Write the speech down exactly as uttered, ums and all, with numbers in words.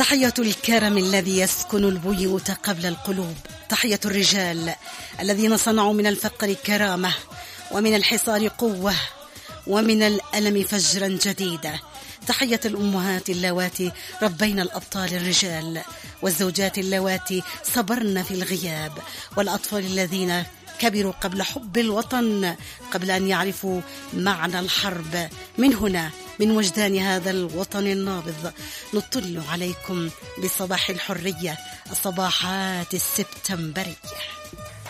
تحية الكرم الذي يسكن البيوت قبل القلوب، تحية الرجال الذين صنعوا من الفقر كرامة ومن الحصار قوة ومن الألم فجرا جديدا. تحية الأمهات اللواتي ربين الأبطال الرجال، والزوجات اللواتي صبرن في الغياب، والأطفال الذين كبروا قبل حب الوطن، قبل أن يعرفوا معنى الحرب. من هنا من وجدان هذا الوطن النابض نطل عليكم بصباح الحرية، الصباحات السبتمبرية.